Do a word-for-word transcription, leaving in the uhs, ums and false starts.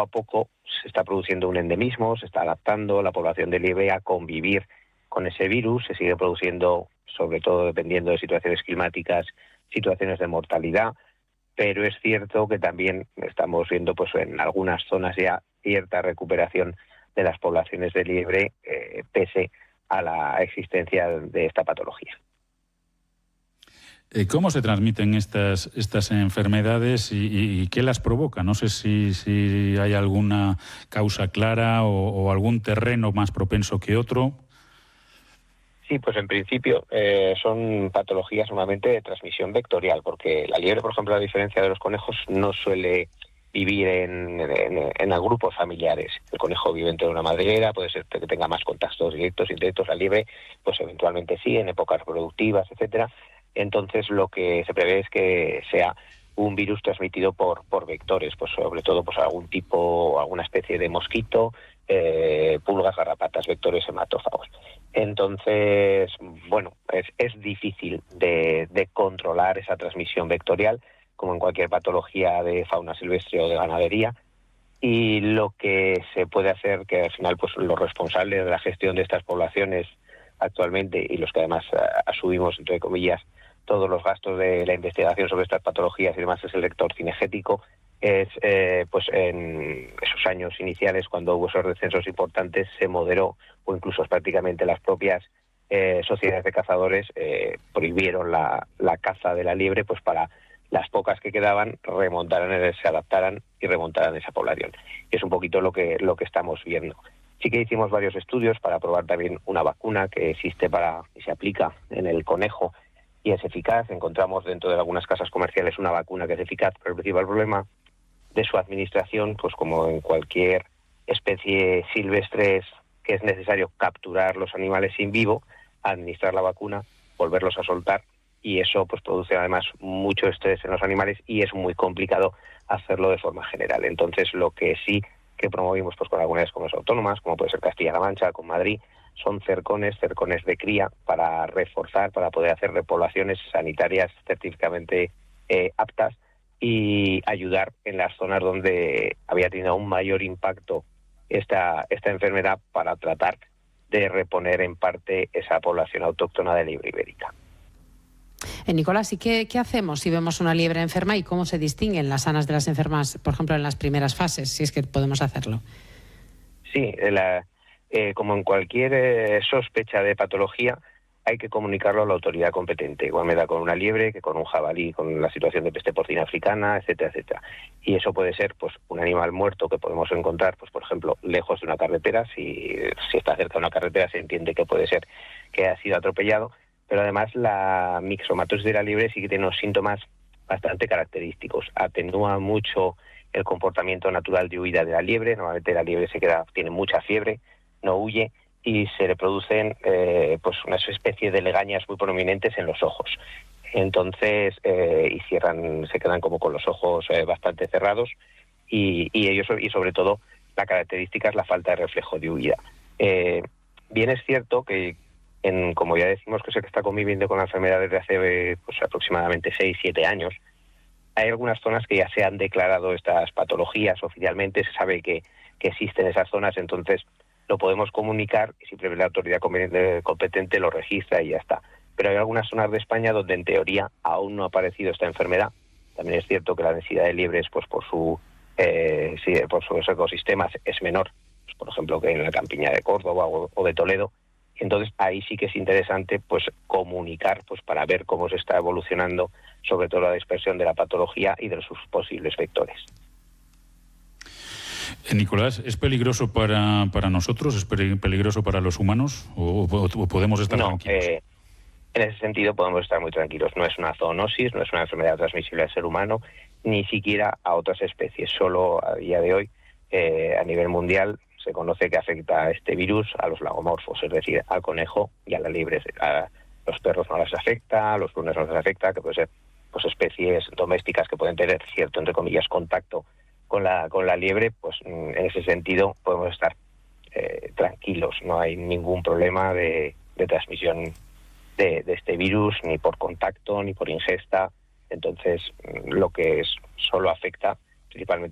a poco se está produciendo un endemismo, se está adaptando la población de liebre a convivir con ese virus, se sigue produciendo, sobre todo dependiendo de situaciones climáticas, situaciones de mortalidad, pero es cierto que también estamos viendo pues en algunas zonas ya cierta recuperación de las poblaciones de liebre eh, pese a la existencia de esta patología. ¿Cómo se transmiten estas, estas enfermedades y, y, y qué las provoca? No sé si, si hay alguna causa clara o, o algún terreno más propenso que otro. Sí, pues en principio eh, son patologías normalmente de transmisión vectorial, porque la liebre, por ejemplo, a diferencia de los conejos, no suele vivir en, en, en grupos familiares. El conejo vive dentro de una madriguera, puede ser que tenga más contactos directos, indirectos. La liebre, pues eventualmente sí, en épocas reproductivas, etcétera. Entonces lo que se prevé es que sea un virus transmitido por, por vectores, pues sobre todo pues algún tipo, alguna especie de mosquito, eh, pulgas, garrapatas, vectores hematófagos. Entonces, bueno, es, es difícil de, de controlar esa transmisión vectorial, como en cualquier patología de fauna silvestre o de ganadería, y lo que se puede hacer, que al final pues los responsables de la gestión de estas poblaciones actualmente y los que además uh, asumimos, entre comillas, todos los gastos de la investigación sobre estas patologías y demás, es el lector cinegético, es eh, pues en esos años iniciales, cuando hubo esos descensos importantes, se moderó, o incluso prácticamente las propias eh, sociedades de cazadores eh, prohibieron la, la caza de la liebre, pues para las pocas que quedaban remontaran, se adaptaran y remontaran esa población. Y es un poquito lo que, lo que estamos viendo. Sí que hicimos varios estudios para probar también una vacuna que existe para y se aplica en el conejo y es eficaz. Encontramos dentro de algunas casas comerciales una vacuna que es eficaz, pero el principal problema de su administración, pues como en cualquier especie silvestre, es que es necesario capturar los animales in vivo, administrar la vacuna, volverlos a soltar, y eso pues produce además mucho estrés en los animales y es muy complicado hacerlo de forma general. Entonces lo que sí que promovimos pues con algunas comunidades autónomas, como puede ser Castilla-La Mancha, con Madrid, son cercones, cercones de cría para reforzar, para poder hacer repoblaciones sanitarias certificadamente eh, aptas y ayudar en las zonas donde había tenido un mayor impacto esta, esta enfermedad para tratar de reponer en parte esa población autóctona de liebre ibérica. Eh, Nicolás, ¿y qué, qué hacemos si vemos una liebre enferma y cómo se distinguen las sanas de las enfermas, por ejemplo, en las primeras fases, si es que podemos hacerlo? Sí, la, eh, como en cualquier eh, sospecha de patología, hay que comunicarlo a la autoridad competente. Igual me da con una liebre que con un jabalí, con la situación de peste porcina africana, etcétera, etcétera. Y eso puede ser pues un animal muerto que podemos encontrar, pues por ejemplo, lejos de una carretera. Si, si está cerca de una carretera se entiende que puede ser que ha sido atropellado. Pero además la mixomatosis de la liebre sí que tiene unos síntomas bastante característicos. Atenúa mucho el comportamiento natural de huida de la liebre. Normalmente la liebre se queda, tiene mucha fiebre, no huye, y se le producen eh, pues una especie de legañas muy prominentes en los ojos. Entonces, eh, y cierran, se quedan como con los ojos eh, bastante cerrados, y, y ellos, y sobre todo, la característica es la falta de reflejo de huida. Eh, bien es cierto que, en, como ya decimos, que se está conviviendo con la enfermedad desde hace pues, aproximadamente seis siete años, hay algunas zonas que ya se han declarado estas patologías oficialmente, se sabe que, que existen esas zonas, entonces lo podemos comunicar y simplemente la autoridad competente lo registra y ya está. Pero hay algunas zonas de España donde en teoría aún no ha aparecido esta enfermedad. También es cierto que la densidad de liebres, pues por su eh, sí, por sus ecosistemas es menor, pues, por ejemplo, que en la campiña de Córdoba o, o de Toledo. Entonces ahí sí que es interesante pues comunicar pues para ver cómo se está evolucionando, sobre todo la dispersión de la patología y de sus posibles vectores. Nicolás, ¿es peligroso para, para nosotros? ¿Es peligroso para los humanos? ¿O, o podemos estar no, tranquilos? Eh, en ese sentido podemos estar muy tranquilos. No es una zoonosis, no es una enfermedad transmisible al ser humano, ni siquiera a otras especies. Solo a día de hoy, eh, a nivel mundial, se conoce que afecta a este virus a los lagomorfos, es decir, al conejo y a la liebre. A los perros no les afecta, a los lunes no les afecta, que puede ser pues especies domésticas que pueden tener cierto, entre comillas, contacto con la con la liebre, pues en ese sentido podemos estar eh, tranquilos. No hay ningún problema de, de transmisión de, de este virus, ni por contacto, ni por ingesta. Entonces, lo que es solo afecta principalmente